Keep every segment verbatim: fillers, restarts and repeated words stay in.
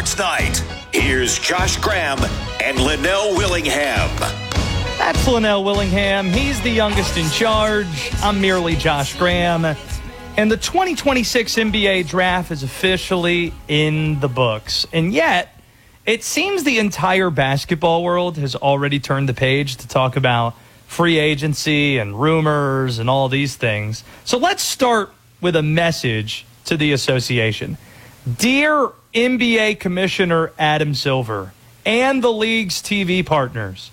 sports night. Here's Josh Graham and Linnell Willingham. That's Linnell Willingham. He's the youngest in charge. I'm merely Josh Graham. And the twenty twenty-six N B A draft is officially in the books. And yet, it seems the entire basketball world has already turned the page to talk about free agency and rumors and all these things. So let's start with a message to the association. Dear N B A Commissioner Adam Silver and the league's T V partners,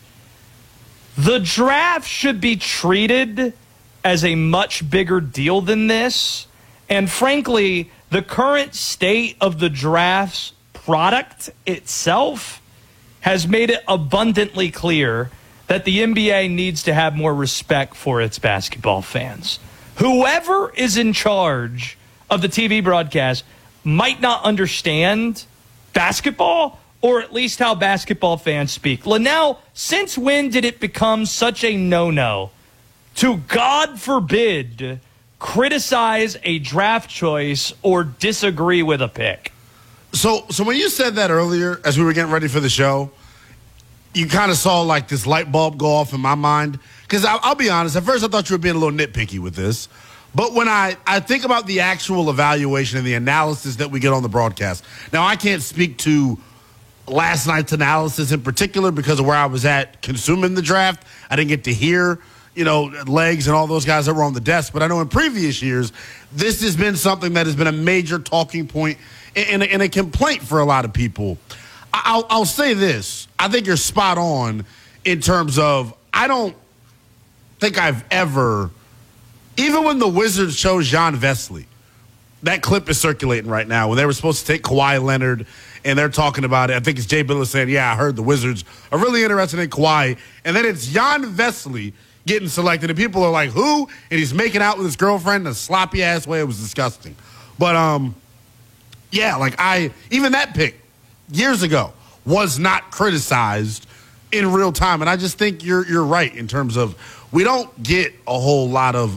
the draft should be treated as a much bigger deal than this. And frankly, the current state of the draft's product itself has made it abundantly clear that the N B A needs to have more respect for its basketball fans. Whoever is in charge of the T V broadcast might not understand basketball, or at least how basketball fans speak. Linnell, since when did it become such a no-no to, God forbid, criticize a draft choice or disagree with a pick? So, so when you said that earlier, as we were getting ready for the show, you kind of saw like this light bulb go off in my mind. Because I'll, I'll be honest, at first I thought you were being a little nitpicky with this. But when I, I think about the actual evaluation and the analysis that we get on the broadcast, now I can't speak to last night's analysis in particular because of where I was at consuming the draft. I didn't get to hear, you know, Legs and all those guys that were on the desk. But I know in previous years, this has been something that has been a major talking point and, and, and a complaint for a lot of people. I'll, I'll say this. I think you're spot on in terms of I don't think I've ever, even when the Wizards chose Jon Vesley, that clip is circulating right now when they were supposed to take Kawhi Leonard and they're talking about it. I think it's Jay Bilas saying, yeah, I heard the Wizards are really interested in Kawhi. And then it's Jon Vesley getting selected. And people are like, who? And he's making out with his girlfriend in a sloppy-ass way. It was disgusting. But, um, yeah, like I, even that pick years ago was not criticized in real time. And I just think you're you're right in terms of we don't get a whole lot of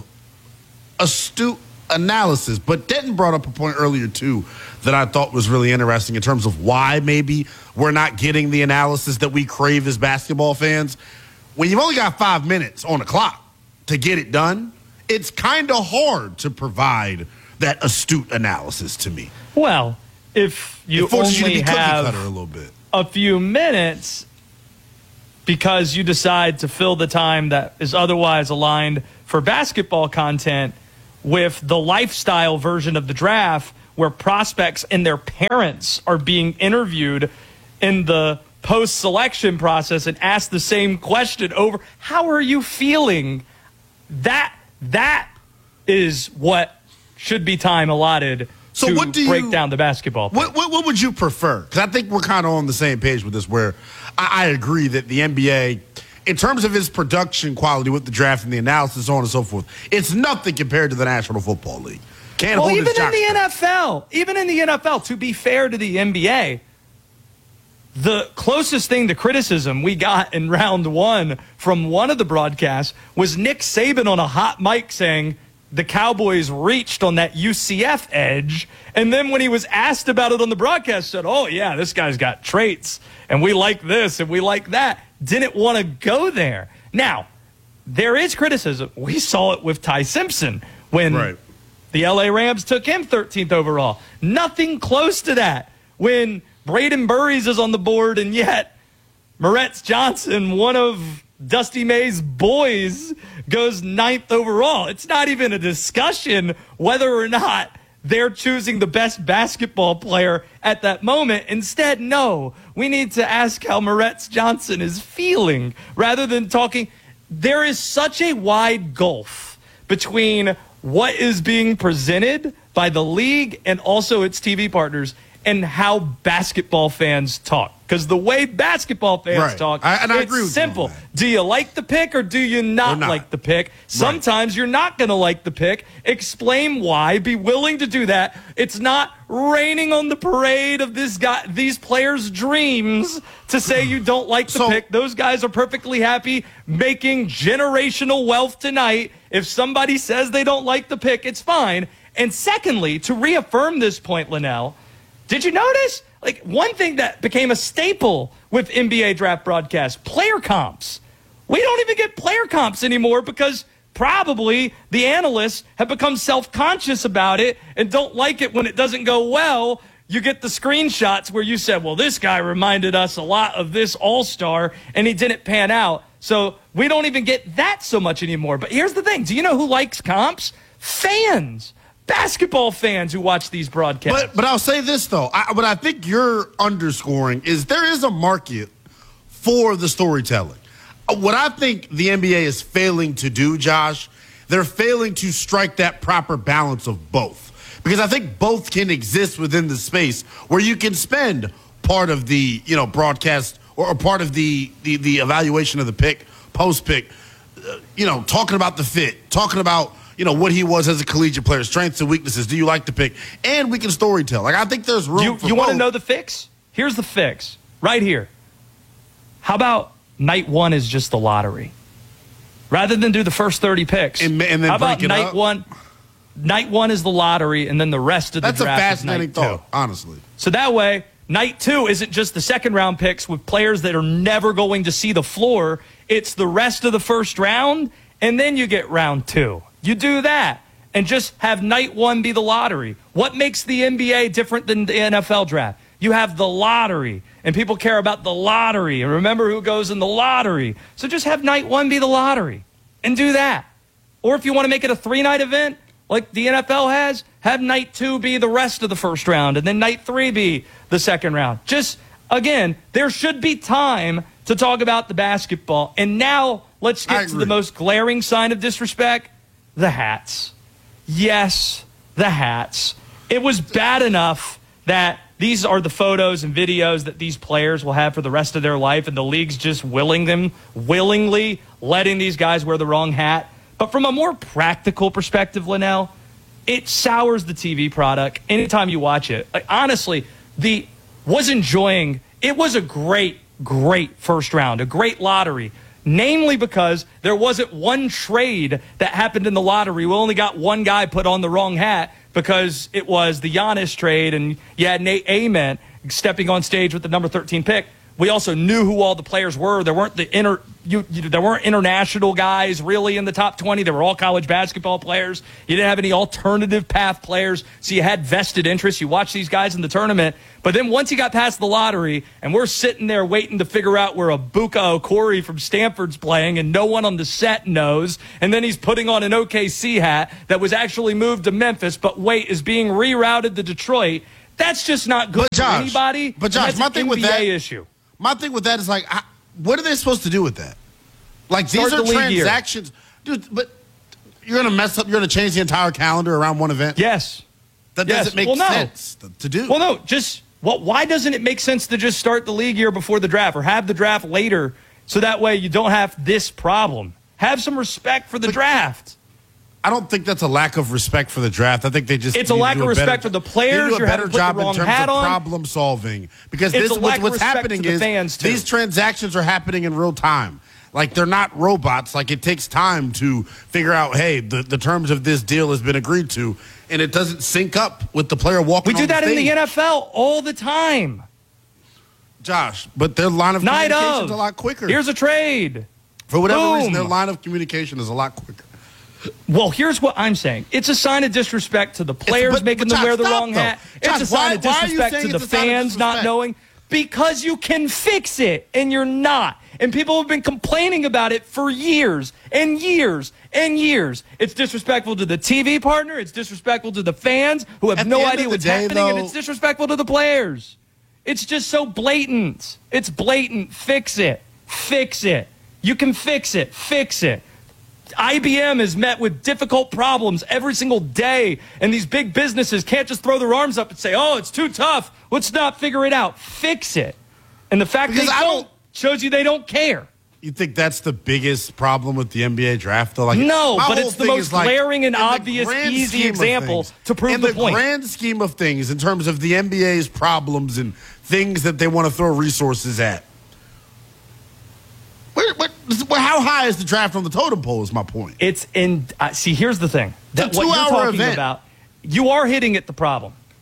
astute analysis. But Denton brought up a point earlier, too, that I thought was really interesting in terms of why maybe we're not getting the analysis that we crave as basketball fans. When you've only got five minutes on the clock to get it done, it's kind of hard to provide that astute analysis to me. Well, if you only you have a, little bit. a few minutes because you decide to fill the time that is otherwise aligned for basketball content with the lifestyle version of the draft where prospects and their parents are being interviewed in the post-selection process and asked the same question over, how are you feeling? That that is what should be time allotted so to what do break you, down the basketball. What, what, what would you prefer? Because I think we're kind of on the same page with this where I, I agree that the N B A, in terms of its production quality with the draft and the analysis, so on and so forth, it's nothing compared to the National Football League. Can't well, hold even its in the jockstrap. N F L, even in the N F L, to be fair to the N B A, the closest thing to criticism we got in round one from one of the broadcasts was Nick Saban on a hot mic saying the Cowboys reached on that U C F edge. And then when he was asked about it on the broadcast, said, oh, yeah, this guy's got traits, and we like this, and we like that. Didn't want to go there. Now, there is criticism. We saw it with Ty Simpson when right. the L A Rams took him thirteenth overall. Nothing close to that when Braden Burries is on the board, and yet Moretz Johnson, one of Dusty May's boys, goes ninth overall. It's not even a discussion whether or not they're choosing the best basketball player at that moment. Instead, no, we need to ask how Moretz Johnson is feeling rather than talking. There is such a wide gulf between what is being presented by the league and also its T V partners and how basketball fans talk. Because the way basketball fans right. talk, I, and I it's agree with simple. You on that. Do you like the pick or do you not, not. like the pick? Sometimes right. you're not going to like the pick. Explain why. Be willing to do that. It's not raining on the parade of this guy, these players' dreams to say you don't like the so, pick. Those guys are perfectly happy making generational wealth tonight. If somebody says they don't like the pick, it's fine. And secondly, to reaffirm this point, Linnell, did you notice Like, one thing that became a staple with N B A draft broadcasts, player comps. We don't even get player comps anymore because probably the analysts have become self-conscious about it and don't like it when it doesn't go well. You get the screenshots where you said, well, this guy reminded us a lot of this all-star, and he didn't pan out. So we don't even get that so much anymore. But here's the thing. Do you know who likes comps? Fans. Basketball fans who watch these broadcasts. But, but I'll say this, though. I, what I think you're underscoring is there is a market for the storytelling. What I think the N B A is failing to do, Josh, they're failing to strike that proper balance of both. Because I think both can exist within the space where you can spend part of the, you know, broadcast or, or part of the, the, the evaluation of the pick, post-pick, uh, you know, talking about the fit, talking about, you know, what he was as a collegiate player, strengths and weaknesses. Do you like the pick? And we can storytell. Like, I think there's room you, for You want to both. know the fix? Here's the fix right here. How about night one is just the lottery? Rather than do the first thirty picks. And, and then how about break it night up? one? Night one is the lottery, and then the rest of the That's a draft fascinating is night thought, two. honestly. So that way, night two isn't just the second round picks with players that are never going to see the floor. It's the rest of the first round, and then you get round two. You do that, and just have night one be the lottery. What makes the N B A different than the N F L draft? You have the lottery, and people care about the lottery, and remember who goes in the lottery. So just have night one be the lottery, and do that. Or if you want to make it a three-night event, like the N F L has, have night two be the rest of the first round, and then night three be the second round. Just, again, there should be time to talk about the basketball. And now let's get to the most glaring sign of disrespect, the hats. Yes, the hats. It was bad enough that these are the photos and videos that these players will have for the rest of their life, and the league's just willing them, willingly letting these guys wear the wrong hat. But from a more practical perspective, Linnell, it sours the T V product anytime you watch it. Like, honestly, the was enjoying, it was a great, great first round, a great lottery. Namely because there wasn't one trade that happened in the lottery. We only got one guy put on the wrong hat because it was the Giannis trade, and you had Nate Ament stepping on stage with the number thirteen pick. We also knew who all the players were. There weren't the inter, you, you, there weren't international guys really in the top twenty. They were all college basketball players. You didn't have any alternative path players, so you had vested interest. You watched these guys in the tournament. But then once you got past the lottery, and we're sitting there waiting to figure out where Abuka Okori from Stanford's playing, and no one on the set knows, and then he's putting on an O K C hat that was actually moved to Memphis, but wait, is being rerouted to Detroit. That's just not good But Josh, for anybody. But Josh, that's my an thing with N B A that issue. My thing with that is like, I, what are they supposed to do with that? Like, Start these are the league year. transactions, dude. But you're gonna mess up. You're gonna change the entire calendar around one event. Yes. That Yes. doesn't make Well, no. sense to, to do. Well, no, just well, why doesn't it make sense to just start the league year before the draft or have the draft later so that way you don't have this problem? Have some respect for the But- draft. I don't think that's a lack of respect for the draft. I think they just It's a need to lack do of respect better, for the they players. do a You're better having to put the job in wrong terms hat of on. problem solving because It's this a what's, lack of what's respect happening to the is fans, too. these transactions are happening in real time. Like, they're not robots. Like, it takes time to figure out, hey, the, the terms of this deal has been agreed to, and it doesn't sync up with the player walking. We do on that the in the stage. N F L all the time. Josh, but their line of Night communication of. is a lot quicker. Here's a trade. For whatever Boom. reason, their line of communication is a lot quicker. Well, here's what I'm saying. It's a sign of disrespect to the players but- making but them Josh, wear the stop, wrong though. hat. Josh, it's a sign why- of why are you disrespect saying to the it's a sign of fans not disrespect? knowing because you can fix it and you're not. And people have been complaining about it for years and years and years. It's disrespectful to the T V partner. It's disrespectful to the fans who have At no the end idea of the what's day, happening. And though- it's disrespectful to the players. It's just so blatant. It's blatant. Fix it. Fix it. You can fix it. Fix it. I B M is met with difficult problems every single day, and these big businesses can't just throw their arms up and say, oh, it's too tough. Let's not figure it out. Fix it. And the fact Because they I don't don't- shows you they don't care. You think that's the biggest problem with the N B A draft, though? Like, No, my but whole it's the thing most is, like, glaring and in the obvious, grand easy scheme of example things- to prove in the the point. grand scheme of things, in terms of the N B A's problems and things that they want to throw resources at. Where, what, how high is the draft on the totem pole? Is my point. It's in. Uh, see, here's the thing. That It's a what you're two-hour talking event. about, you are hitting at the problem.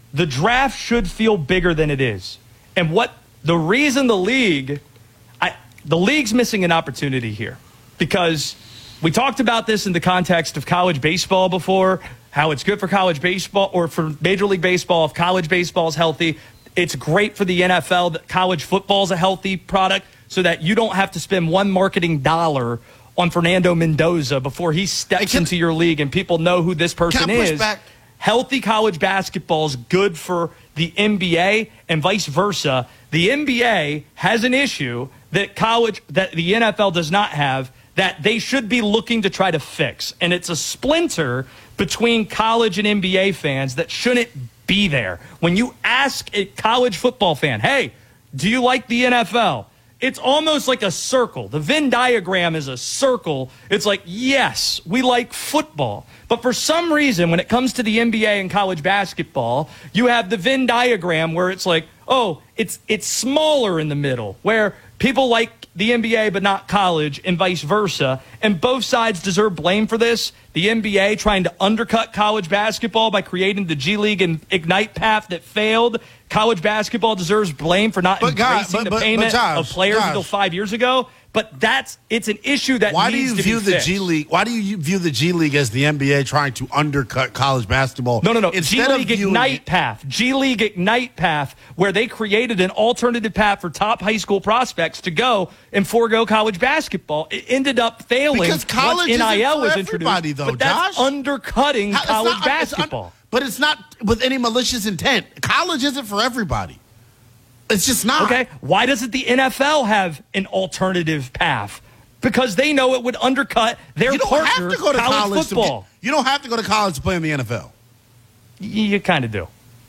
the draft should feel bigger than it is. And what the reason the league, I, the league's missing an opportunity here, because we talked about this in the context of college baseball before, how it's good for college baseball or for Major League Baseball if college baseball is healthy. It's great for the N F L that college football is a healthy product so that you don't have to spend one marketing dollar on Fernando Mendoza before he steps can, into your league and people know who this person can I push is. Back? Healthy college basketball is good for the N B A and vice versa. The N B A has an issue that college, that the N F L does not have, that they should be looking to try to fix. And it's a splinter between college and N B A fans that shouldn't be there. When you ask a college football fan, hey, do you like the N F L? It's almost like a circle. The Venn diagram is a circle. It's like, yes, we like football. But for some reason, when it comes to the N B A and college basketball, you have the Venn diagram where it's like, oh, it's it's smaller in the middle, where people like the N B A but not college and vice versa. And both sides deserve blame for this. The N B A trying to undercut college basketball by creating the G League and Ignite path that failed. College basketball deserves blame for not but embracing God, but, the but, payment but Josh, of players Josh. until five years ago. But that's it's an issue that why needs do you to view be the fixed. G League? Why do you view the G League as the N B A trying to undercut college basketball? No, no, no. Instead G League of viewing, Ignite path. G League Ignite path, where they created an alternative path for top high school prospects to go and forego college basketball. It ended up failing because college once N I L isn't for was everybody, introduced. though, but that's Josh. undercutting How- it's college not- it's un- basketball. but it's not with any malicious intent. College isn't for everybody. It's just not. Okay, why doesn't the N F L have an alternative path? Because they know it would undercut their You don't partner, have to go to college, college football. To get, you don't have to go to college to play in the N F L. You, you kind of do.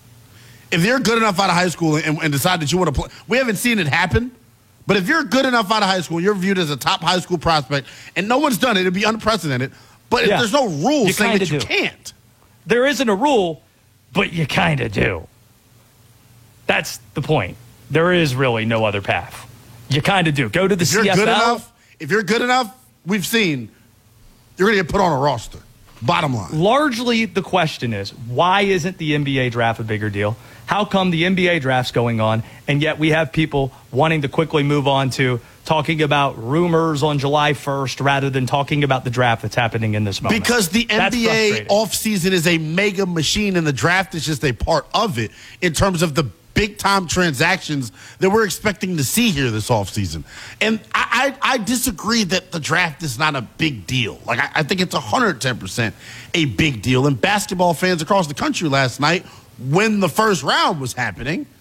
If you're good enough out of high school and, and decide that you want to play, we haven't seen it happen. But if you're good enough out of high school, you're viewed as a top high school prospect, and no one's done it, it'd be unprecedented. But Yeah. if there's no rule You saying that kinda you do. can't. There isn't a rule, but you kind of do. That's the point. There is really no other path. You kind of do. Go to the If you're C F L. good enough, if you're good enough, we've seen you're going to get put on a roster. Bottom line. Largely, the question is, why isn't the N B A draft a bigger deal? How come the N B A draft's going on, and yet we have people wanting to quickly move on to talking about rumors on July first rather than talking about the draft that's happening in this moment? Because the N That's B A frustrating. offseason is a mega machine, and the draft is just a part of it in terms of the big-time transactions that we're expecting to see here this offseason. And I, I, I disagree that the draft is not a big deal. Like, I, I think it's one hundred ten percent a big deal. And basketball fans across the country last night, when the first round was happening,